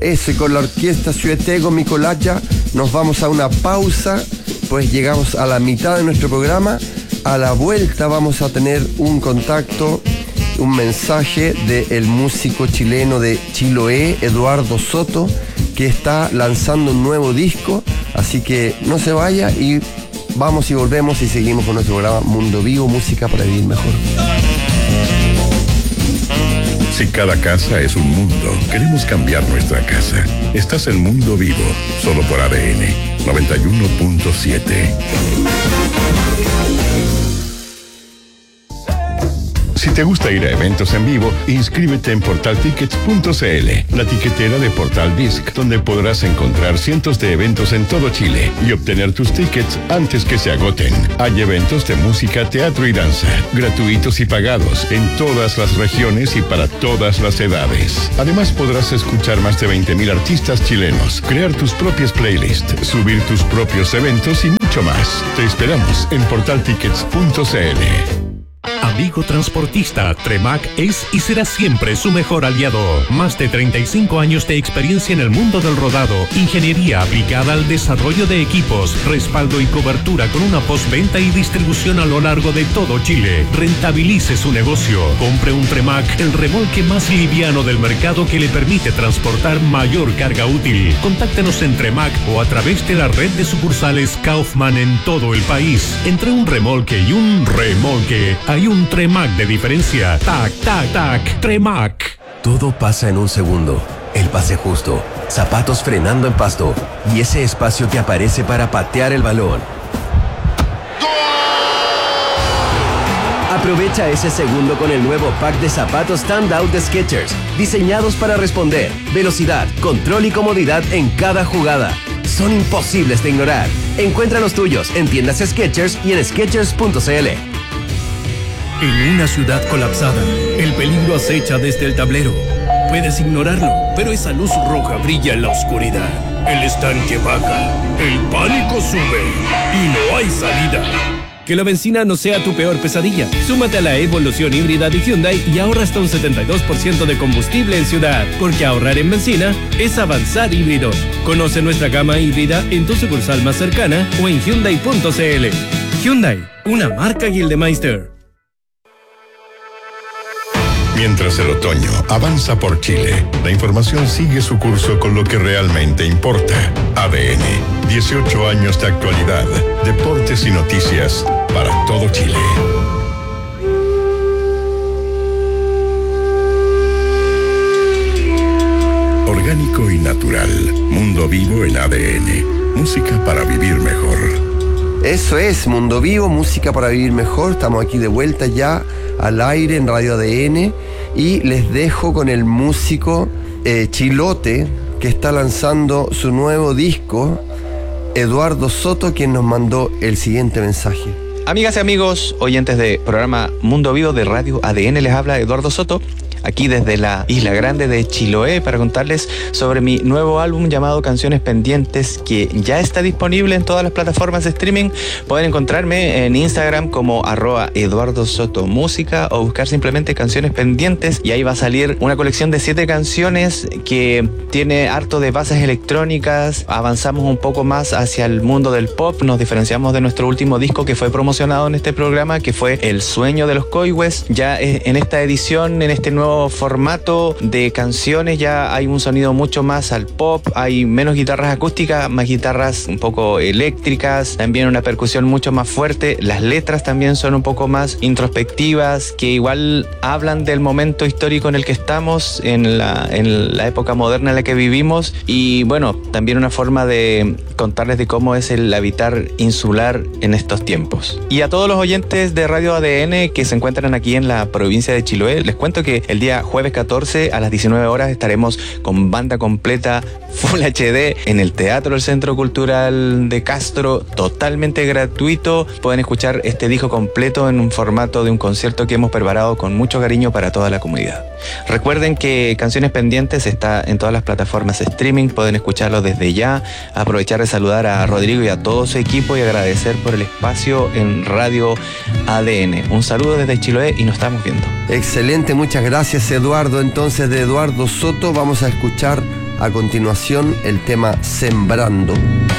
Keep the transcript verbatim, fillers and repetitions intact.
Eso, y con la orquesta Suetego Micolaya nos vamos a una pausa, pues llegamos a la mitad de nuestro programa. A la vuelta vamos a tener un contacto, un mensaje del músico chileno de Chiloé, Eduardo Soto, que está lanzando un nuevo disco, así que no se vaya y vamos y volvemos y seguimos con nuestro programa Mundo Vivo, música para vivir mejor. Si cada casa es un mundo, queremos cambiar nuestra casa. Estás en Mundo Vivo, solo por A D N noventa y uno punto siete. Si te gusta ir a eventos en vivo, inscríbete en portal tickets punto c l, la tiquetera de Portal Disc, donde podrás encontrar cientos de eventos en todo Chile y obtener tus tickets antes que se agoten. Hay eventos de música, teatro y danza, gratuitos y pagados, en todas las regiones y para todas las edades. Además, podrás escuchar más de veinte mil artistas chilenos, crear tus propias playlists, subir tus propios eventos y mucho más. Te esperamos en portal tickets punto c l. Amigo transportista, Tremac es y será siempre su mejor aliado. Más de treinta y cinco años de experiencia en el mundo del rodado, ingeniería aplicada al desarrollo de equipos, respaldo y cobertura con una postventa y distribución a lo largo de todo Chile. Rentabilice su negocio. Compre un Tremac, el remolque más liviano del mercado que le permite transportar mayor carga útil. Contáctenos en Tremac o a través de la red de sucursales Kaufman en todo el país. Entre un remolque y un remolque hay un Tremac de diferencia. Tac, tac, tac. Tremac. Todo pasa en un segundo. El pase justo, zapatos frenando en pasto y ese espacio que aparece para patear el balón. Aprovecha ese segundo con el nuevo pack de zapatos Standout de Skechers, diseñados para responder, velocidad, control y comodidad en cada jugada. Son imposibles de ignorar. Encuentra los tuyos en tiendas Skechers y en skechers punto c l. En una ciudad colapsada, el peligro acecha desde el tablero. Puedes ignorarlo, pero esa luz roja brilla en la oscuridad. El estanque baja, el pánico sube y no hay salida. Que la benzina no sea tu peor pesadilla. Súmate a la evolución híbrida de Hyundai y ahorra hasta un setenta y dos por ciento de combustible en ciudad, porque ahorrar en benzina es avanzar híbrido. Conoce nuestra gama híbrida en tu sucursal más cercana o en hyundai punto c l. Hyundai, una marca Gildemeister. Mientras el otoño avanza por Chile, la información sigue su curso con lo que realmente importa. A D N, dieciocho años de actualidad, deportes y noticias para todo Chile. Orgánico y natural, Mundo Vivo en A D N, música para vivir mejor. Eso es, Mundo Vivo, música para vivir mejor. Estamos aquí de vuelta ya al aire en Radio A D N y les dejo con el músico eh, Chilote, que está lanzando su nuevo disco, Eduardo Soto, quien nos mandó el siguiente mensaje. Amigas y amigos, oyentes de programa Mundo Vivo de Radio A D N, les habla Eduardo Soto, aquí desde la Isla Grande de Chiloé, para contarles sobre mi nuevo álbum llamado Canciones Pendientes, que ya está disponible en todas las plataformas de streaming. Pueden encontrarme en Instagram como arroba Eduardo Soto Música o buscar simplemente Canciones Pendientes y ahí va a salir una colección de siete canciones que tiene harto de bases electrónicas. Avanzamos un poco más hacia el mundo del pop, nos diferenciamos de nuestro último disco que fue promocionado en este programa, que fue El Sueño de los Coihues. Ya en esta edición, en este nuevo formato de canciones, ya hay un sonido mucho más al pop, hay menos guitarras acústicas, más guitarras un poco eléctricas, también una percusión mucho más fuerte. Las letras también son un poco más introspectivas, que igual hablan del momento histórico en el que estamos, en la, en la época moderna en la que vivimos, y bueno, también una forma de contarles de cómo es el habitar insular en estos tiempos. Y a todos los oyentes de Radio A D N que se encuentran aquí en la provincia de Chiloé, les cuento que el día jueves catorce a las diecinueve horas estaremos con banda completa Full H D en el Teatro del Centro Cultural de Castro, totalmente gratuito. Pueden escuchar este disco completo en un formato de un concierto que hemos preparado con mucho cariño para toda la comunidad. Recuerden que Canciones Pendientes está en todas las plataformas de streaming, pueden escucharlo desde ya. Aprovechar de saludar a Rodrigo y a todo su equipo y agradecer por el espacio en Radio A D N. Un saludo desde Chiloé y nos estamos viendo. Excelente, muchas gracias Eduardo. Entonces, de Eduardo Soto vamos a escuchar A continuación, el tema Sembrando.